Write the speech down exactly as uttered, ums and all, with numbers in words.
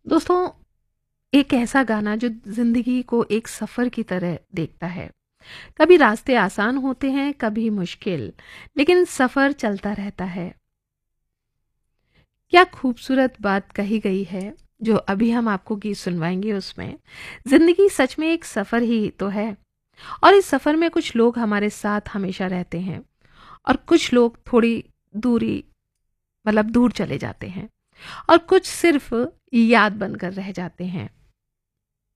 दोस्तों, एक ऐसा गाना जो ज़िंदगी को एक सफ़र की तरह देखता है। कभी रास्ते आसान होते हैं, कभी मुश्किल, लेकिन सफ़र चलता रहता है। क्या खूबसूरत बात कही गई है, जो अभी हम आपको गीत सुनवाएँगे उसमें। ज़िंदगी सच में एक सफ़र ही तो है और इस सफ़र में कुछ लोग हमारे साथ हमेशा रहते हैं और कुछ लोग थोड़ी दूरी मतलब दूर चले जाते हैं और कुछ सिर्फ़ याद बनकर रह जाते हैं।